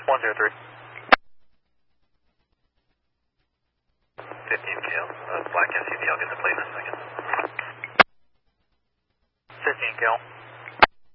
103. 15 Cal. Black SUV, I'll get the plate in a second. 15 Cal.